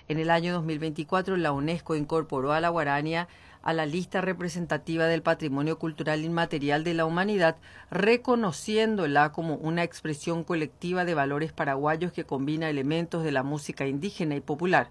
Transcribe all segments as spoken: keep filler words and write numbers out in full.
En el año dos mil veinticuatro, la UNESCO incorporó a la guarania a la lista representativa del Patrimonio Cultural Inmaterial de la Humanidad, reconociéndola como una expresión colectiva de valores paraguayos que combina elementos de la música indígena y popular,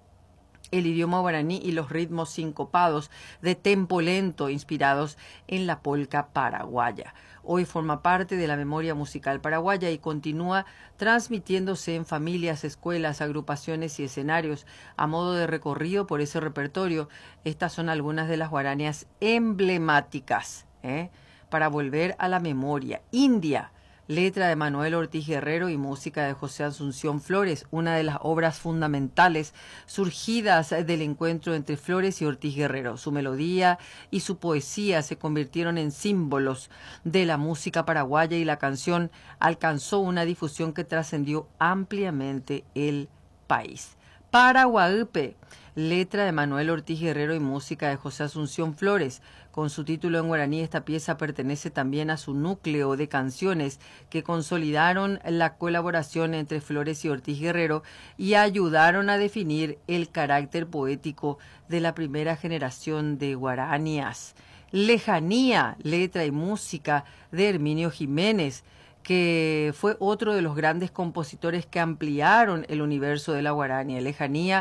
el idioma guaraní y los ritmos sincopados de tempo lento inspirados en la polca paraguaya. Hoy forma parte de la memoria musical paraguaya y continúa transmitiéndose en familias, escuelas, agrupaciones y escenarios a modo de recorrido por ese repertorio. Estas son algunas de las guaranías emblemáticas, ¿eh? Para volver a la memoria. India. Letra de Manuel Ortiz Guerrero y música de José Asunción Flores, una de las obras fundamentales surgidas del encuentro entre Flores y Ortiz Guerrero. Su melodía y su poesía se convirtieron en símbolos de la música paraguaya y la canción alcanzó una difusión que trascendió ampliamente el país. Paraguaípe, letra de Manuel Ortiz Guerrero y música de José Asunción Flores. Con su título en guaraní, esta pieza pertenece también a su núcleo de canciones que consolidaron la colaboración entre Flores y Ortiz Guerrero y ayudaron a definir el carácter poético de la primera generación de guaranias. Lejanía, letra y música de Herminio Jiménez, que fue otro de los grandes compositores que ampliaron el universo de la guarania. Lejanía,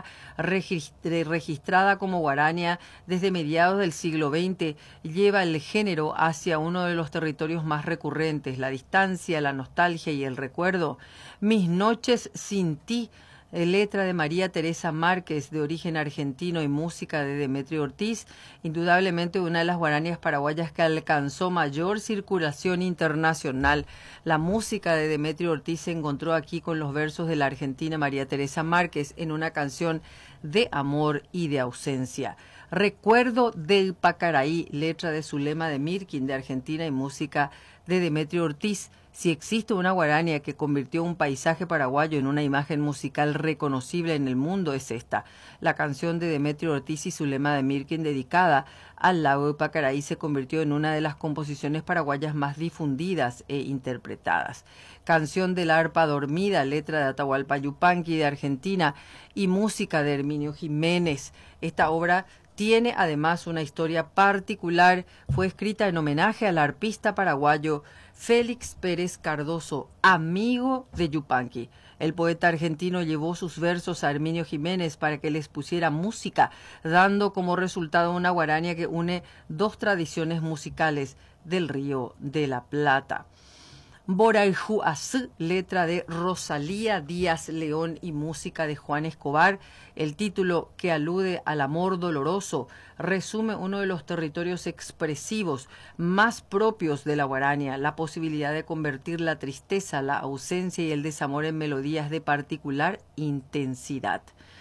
registrada como guarania desde mediados del siglo veinte, lleva el género hacia uno de los territorios más recurrentes, la distancia, la nostalgia y el recuerdo. Mis noches sin ti, letra de María Teresa Márquez, de origen argentino, y música de Demetrio Ortiz, indudablemente una de las guaranias paraguayas que alcanzó mayor circulación internacional. La música de Demetrio Ortiz se encontró aquí con los versos de la argentina María Teresa Márquez en una canción de amor y de ausencia. Recuerdo del Pacaraí, letra de Zulema de Mirkin, de Argentina, y música de Demetrio Ortiz. Si existe una guarania que convirtió un paisaje paraguayo en una imagen musical reconocible en el mundo, es esta. La canción de Demetrio Ortiz y Zulema de Mirkin, dedicada al lago de Pacaraí, se convirtió en una de las composiciones paraguayas más difundidas e interpretadas. Canción del arpa dormida, letra de Atahualpa Yupanqui, de Argentina, y música de Herminio Jiménez. Esta obra tiene además una historia particular. Fue escrita en homenaje al arpista paraguayo Félix Pérez Cardoso, amigo de Yupanqui. El poeta argentino llevó sus versos a Herminio Jiménez para que les pusiera música, dando como resultado una guarania que une dos tradiciones musicales del Río de la Plata. Boraijú Azú, letra de Rosalía Díaz León y música de Juan Escobar. El título, que alude al amor doloroso, resume uno de los territorios expresivos más propios de la guarania, la posibilidad de convertir la tristeza, la ausencia y el desamor en melodías de particular intensidad.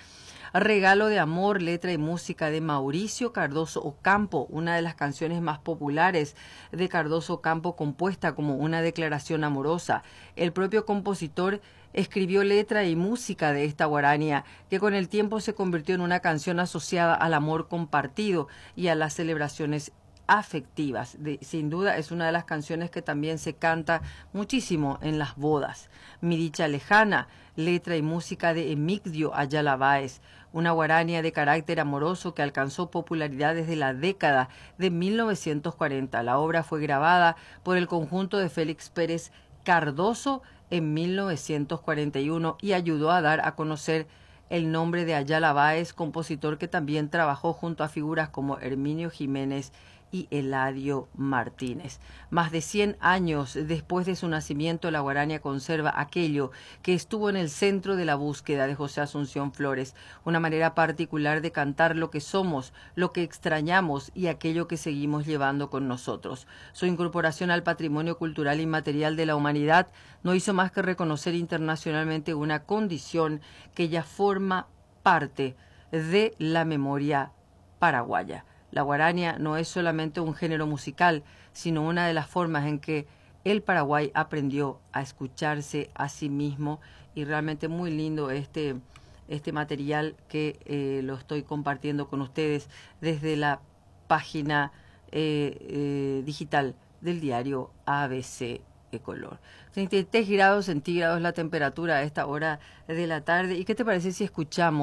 Regalo de amor, letra y música de Mauricio Cardoso Ocampo, una de las canciones más populares de Cardoso Ocampo, compuesta como una declaración amorosa. El propio compositor escribió letra y música de esta guarania, que con el tiempo se convirtió en una canción asociada al amor compartido y a las celebraciones afectivas. De, sin duda es una de las canciones que también se canta muchísimo en las bodas. Mi dicha lejana, letra y música de Emigdio Ayala Báez, una guarania de carácter amoroso que alcanzó popularidad desde la década de mil novecientos cuarenta. La obra fue grabada por el conjunto de Félix Pérez Cardoso en mil novecientos cuarenta y uno y ayudó a dar a conocer el nombre de Ayala Báez, compositor que también trabajó junto a figuras como Herminio Jiménez y Eladio Martínez. Más de cien años después de su nacimiento, la guarania conserva aquello que estuvo en el centro de la búsqueda de José Asunción Flores, una manera particular de cantar lo que somos, lo que extrañamos y aquello que seguimos llevando con nosotros. Su incorporación al patrimonio cultural inmaterial de la humanidad no hizo más que reconocer internacionalmente una condición que ya forma parte de la memoria paraguaya. La guarania no es solamente un género musical, sino una de las formas en que el Paraguay aprendió a escucharse a sí mismo, y realmente muy lindo este, este material que eh, lo estoy compartiendo con ustedes desde la página eh, eh, digital del diario A B C Color. treinta y tres grados centígrados la temperatura a esta hora de la tarde. ¿Y qué te parece si escuchamos